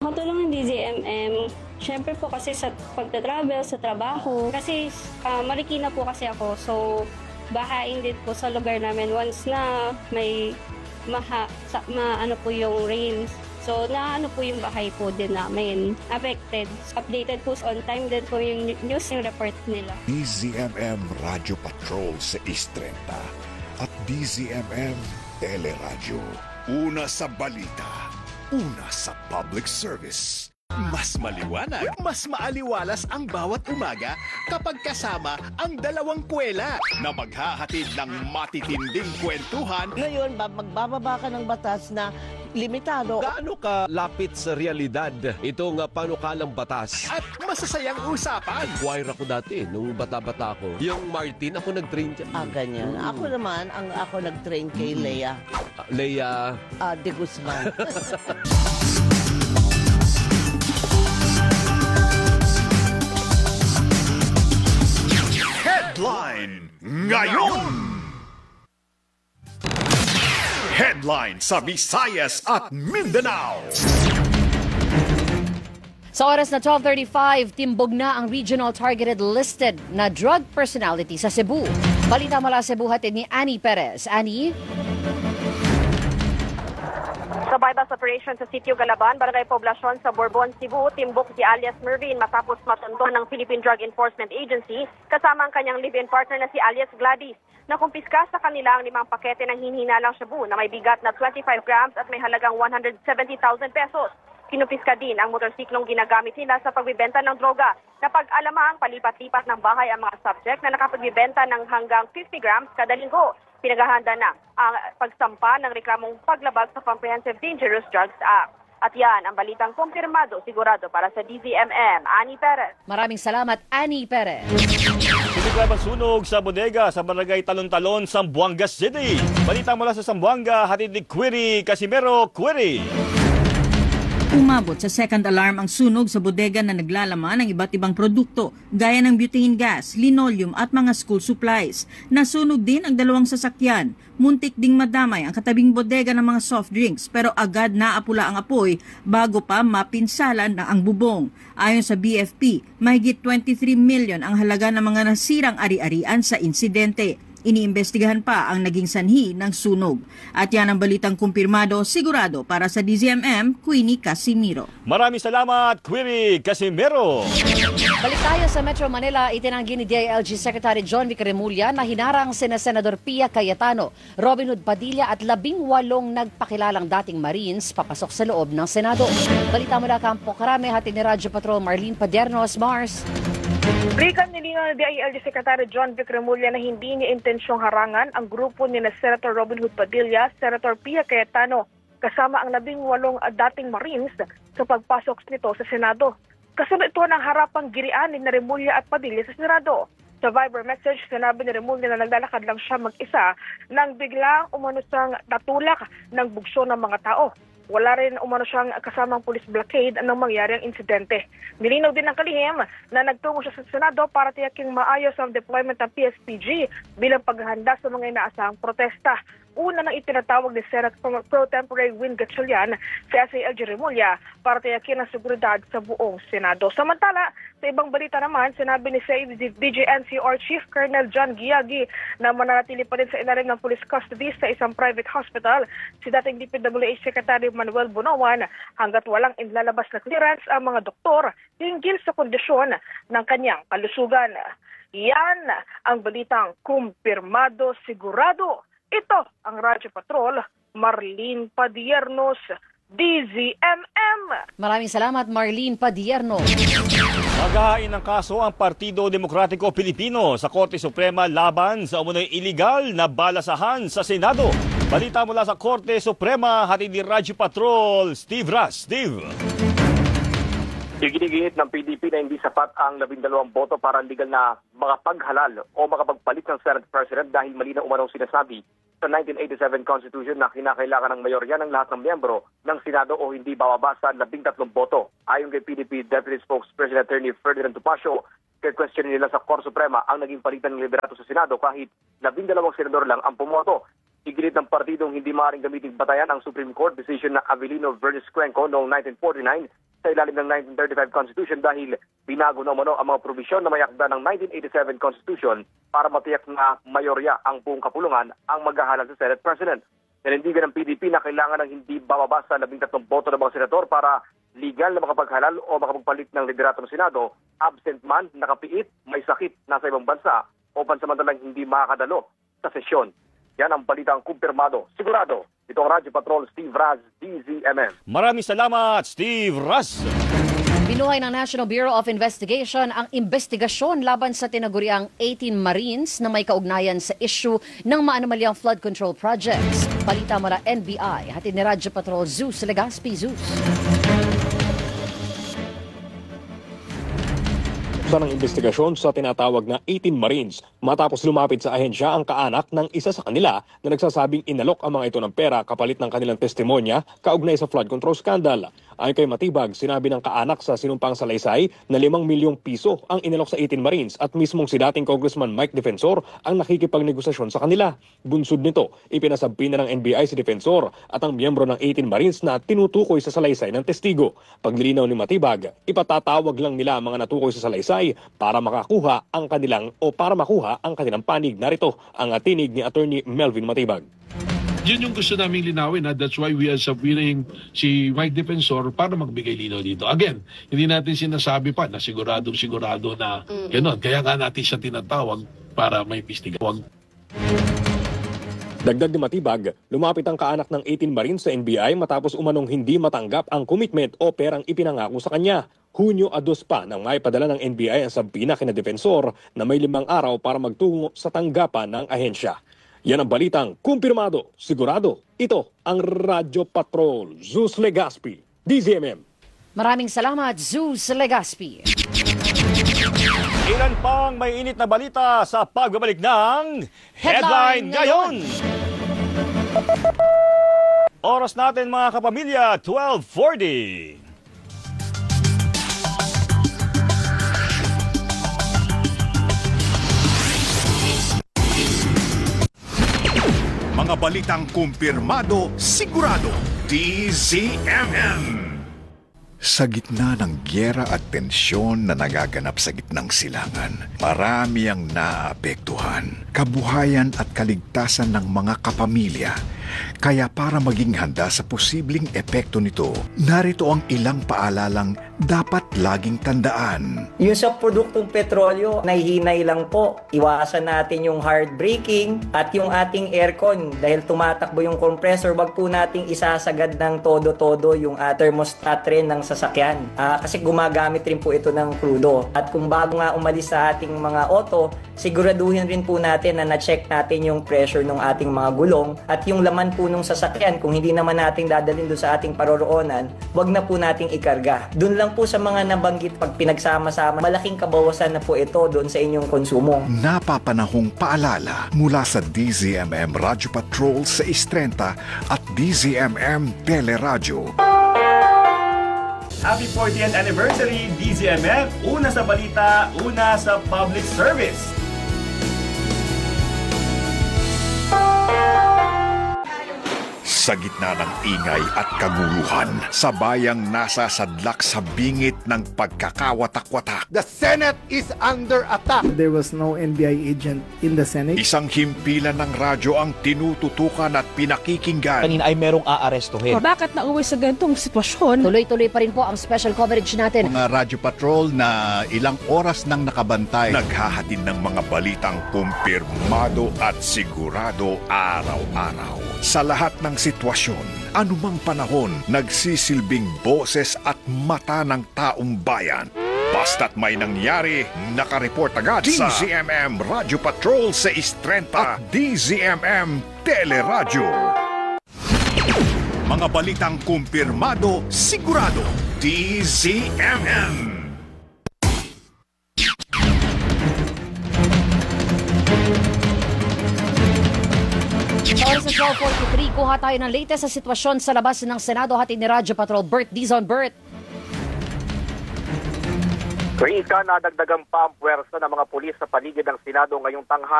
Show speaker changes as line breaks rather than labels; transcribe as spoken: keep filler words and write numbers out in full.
Matulong ng D Z M M, syempre po kasi sa pagta-travel, sa trabaho. Kasi uh, Marikina po kasi ako, so bahain din po sa lugar namin once na may maha, sa, ma, ano po yung rains. So na ano po yung bahay po din namin affected. Updated po on time din po yung news yung report nila.
D Z M M Radio Patrol sa East thirty at D Z M M Teleradyo. Una sa balita. Una sa public service.
Mas maliwanag, mas maaliwalas ang bawat umaga kapag kasama ang dalawang kwela na maghahatid ng matitinding kwentuhan.
Ngayon, magbababa ka ng batas na limitado.
Gaano ka lapit sa realidad itong uh, panukalang batas?
At masasayang usapan.
Choir ako dati, nung bata-bata ako. Yung Martin, ako nag-train dyan.
Ah, ganyan. Mm. Ako naman, ang ako nag-train kay Lea.
Uh, Lea?
Uh, de Guzman.
Headline ngayon! Headline sa Visayas at Mindanao.
Sa oras na twelve thirty-five, timbog na ang regional targeted listed na drug personality sa Cebu. Balita mula Cebu hatid ni Annie Perez. Annie?
Sa bypass operation sa Sitio Galaban, Barangay Poblasyon sa Bourbon, Cebu, timbok si alias Mervin matapos matunton ng Philippine Drug Enforcement Agency kasama ang kanyang live-in partner na si alias Gladys. Nakumpiska sa kanila ang limang pakete ng hinhinalang shabu na may bigat na twenty-five grams at may halagang one hundred seventy thousand pesos. Kinumpiska din ang motorsiklong ginagamit nila sa pagbibenta ng droga. Napag-alamang palipat-lipat ng bahay ang mga subject na nakapagbibenta ng hanggang fifty grams kada linggo. Pinaghahanda na ang pagsampa ng reklamong paglabag sa Comprehensive Dangerous Drugs Act. At yan ang balitang kumpirmado, sigurado para sa D Z M M. Annie Perez.
Maraming salamat, Annie Perez.
Sumigla sunog sa bodega sa Barangay Talon-Talon, Zamboanga City. Balita mula sa Zamboanga, hatid ni Query Casimero. Query.
Umabot sa second alarm ang sunog sa bodega na naglalaman ng iba't ibang produkto gaya ng butane gas, linoleum at mga school supplies. Nasunog din ang dalawang sasakyan. Muntik ding madamay ang katabing bodega ng mga soft drinks pero agad naapula ang apoy bago pa mapinsalan na ang bubong. Ayon sa B F P, mahigit twenty-three million ang halaga ng mga nasirang ari-arian sa insidente. Iniimbestigahan pa ang naging sanhi ng sunog. At yan ang balitang kumpirmado, sigurado para sa D Z M M, Queenie Casimiro.
Maraming salamat, Queenie Casimiro.
Balik tayo sa Metro Manila, itinanggi ni D I L G Secretary John Vic Remulla na hinarang sina Senador Pia Cayetano, Robin Hood Padilla at labing walong nagpakilalang dating Marines papasok sa loob ng Senado. Balita mula Campo Carame, hatid ni Radyo Patrol Marlene Padiernos. Mars.
Brikan nilinaw ng D I L G Secretary John Vic Remulla na hindi niya intensyong harangan ang grupo ni na Senator Robin Hood Padilla, Senator Pia Cayetano, kasama ang labing walong dating Marines sa pagpasok nito sa Senado. Kasunod ito ng harapang girian ni Remulla at Padilla sa Senado. Sa Viber message, sinabi ni Remulla na naglalakad lang siya mag-isa nang biglang umano siyang natulak ng bugso ng mga tao. Wala rin umano siyang kasamang police blockade anong mangyari ang insidente. Nilinaw din ng kalihim na nagtungo siya sa Senado para tiyaking maayos ang deployment ng P S P G bilang paghahanda sa mga inaasahang protesta. Una nang itinatawag ni Senate Pro Tempore Win Gatchalian sa S A L G Remulla para tiyakin ang seguridad sa buong Senado. Samantala, sa ibang balita naman, sinabi ni sa D G N C R Chief Colonel John Giagi na mananatili pa rin sa ilalim ng police custody sa isang private hospital si dating D P W H Secretary Manuel Bonoan hanggat walang inlalabas na clearance ang mga doktor hinggil sa kondisyon ng kanyang kalusugan. Yan ang balitang kumpirmado, sigurado. Ito ang Radyo Patrol, Marlene Padiernos, D Z M M.
Maraming salamat, Marlene Padierno.
Maghahain ng kaso ang Partido Demokratiko Pilipino sa Korte Suprema laban sa umunoy iligal na balasahan sa Senado. Balita mula sa Korte Suprema, hatid ni Radyo Patrol, Steve Ras. Steve.
Iginigihit ng P D P na hindi sapat ang labindalawang boto para legal na makapaghalal o makapagpalit ng Senate President dahil mali na umanong sinasabi sa nineteen eighty-seven Constitution na kinakailangan ng mayorya ng lahat ng miyembro ng Senado o hindi bababa sa labing tatlong boto. Ayon kay P D P Deputy Spokesperson Attorney Ferdinand Topacio, kay-question nila sa Korte Suprema ang naging palitan ng liderato sa Senado kahit labing dalawang senador lang ang pumoto. Iginit ng partidong hindi maaaring gamitin batayan ang Supreme Court decision ng Avelino versus Cuenco noong nineteen forty-nine sa ilalim ng nineteen thirty-five Constitution dahil binago na umano ang mga probisyon na may akda ng nineteen eighty-seven Constitution para matiyak na mayorya ang buong kapulungan ang maghahalal sa Senate President. Nanindigan ng P D P na kailangan ng hindi bababa sa labing tatlong boto ng mga senador para legal na makapaghalal o makapagpalit ng liderato ng Senado, absent man, nakapiit, may sakit, nasa ibang bansa o pansamantalang hindi makakadalo sa sesyon. Yan ang balitang kumpirmado. Sigurado, ito ang Radyo Patrol, Steve Raz, D Z M M.
Maraming salamat, Steve Raz.
Binuhay ng National Bureau of Investigation ang investigasyon laban sa tinaguriang eighteen Marines na may kaugnayan sa issue ng maanomalyang flood control projects. Balita mula N B I, hatid ni Radyo Patrol Zeus Legaspi. Zeus.
Ng investigasyon sa tinatawag na eighteen Marines matapos lumapit sa ahensya ang kaanak ng isa sa kanila na nagsasabing inalok ang mga ito ng pera kapalit ng kanilang testimonya kaugnay sa flood control scandal. Ayon kay Matibag, sinabi ng kaanak sa sinumpang salaysay na limang milyong piso ang inalok sa eighteen Marines at mismong si dating Congressman Mike Defensor ang nakikipagnegosasyon sa kanila. Bunsod nito, ipinasabpi na ng N B I si Defensor at ang miyembro ng eighteen Marines na tinutukoy sa salaysay ng testigo. Paglilinaw ni Matibag, ipatatawag lang nila ang mga natukoy sa salaysay para makakuha ang kanilang o para makuha ang kanilang panig. Narito ang tinig ni Attorney Melvin Matibag.
Yun yung gusto namin linawin. Ha? That's why we are subpoenaing si Mike Defensor para magbigay linaw dito. Again, hindi natin sinasabi pa na siguradong sigurado na gano'n. Kaya nga natin siya tinatawag para may investigasyon.
Dagdag ni Matibag, lumapit ang kaanak ng eighteen Marines sa N B I matapos umanong hindi matanggap ang commitment o perang ipinangako sa kanya. Hunyo dos pa nang maipadala ng N B I ang sabina kina Defensor na may limang araw para magtungo sa tanggapan ng ahensya. Yan ang balitang kumpirmado, sigurado. Ito ang Radyo Patrol, Zeus Legaspi, D Z M M.
Maraming salamat, Zeus Legaspi.
Ilan pang may init na balita sa pagbabalik ng Headline, Headline Ngayon. Oras natin mga kapamilya, twelve forty.
Mga balitang kumpirmado, sigurado, D Z M M. Sa gitna ng gyera at tensyon na nagaganap sa gitnang silangan, marami ang naapektuhan, kabuhayan at kaligtasan ng mga kapamilya. Kaya para maging handa sa posibleng epekto nito, narito ang ilang paalalang dapat laging tandaan.
Yung sa produktong petrolyo, nahihinay lang po. Iwasan natin yung hard braking at yung ating aircon. Dahil tumatakbo yung compressor, wag po nating isasagad ng todo-todo yung uh, thermostat rin ng sasakyan. Uh, kasi gumagamit rin po ito ng krudo. At kung bago nga umalis sa ating mga auto, siguraduhin rin po natin na na-check natin yung pressure ng ating mga gulong at yung laman po nung sasakyan. Kung hindi naman natin dadalhin doon sa ating paroroonan, wag na po nating ikarga. Doon lang po sa mga nabanggit, pag pinagsama-sama, malaking kabawasan na po ito doon sa inyong konsumo.
Napapanahong paalala mula sa D Z M M Radyo Patrol sa Istrenta at D Z M M Teleradyo.
Happy fortieth anniversary, D Z M M. Una sa balita, una sa public service.
Sa gitna ng ingay at kaguluhan, sa bayang nasa sadlak sa bingit ng pagkakawatak-watak.
The Senate is under attack. There was no N B I agent in the Senate.
Isang himpilan ng radyo ang tinututukan at pinakikinggan.
Kanina ay merong aarestuhin.
Bakit nauwi sa ganitong sitwasyon?
Tuloy-tuloy pa rin po ang special coverage natin.
Mga radyo patrol na ilang oras nang nakabantay.
Naghahatid ng mga balitang kumpirmado at sigurado araw-araw. Sa lahat ng sitwasyon, anumang panahon, nagsisilbing boses at mata ng taong bayan. Basta't may nangyari, nakareport agad sa D Z M M Radyo Patrol sa Istrenta at D Z M M Teleradyo. Mga balitang kumpirmado, sigurado, D Z M M.
Oras sa twelve forty-three, kuha tayo ng latest sa sitwasyon sa labas ng Senado. Hatid ni Radyo Patrol, Bert Dizon. Bert.
Chris, nadagdagan pa ang puwersa ng mga pulis sa paligid ng Senado ngayong tanghali.